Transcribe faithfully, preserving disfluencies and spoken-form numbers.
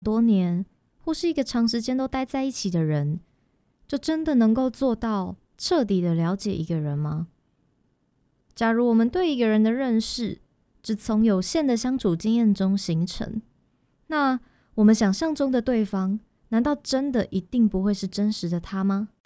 多年，或是一个长时间都待在一起的人，就真的能够做到彻底的了解一个人吗？假如我们对一个人的认识只从有限的相处经验中形成，那我们想象中的对方，难道真的一定不会是真实的他吗？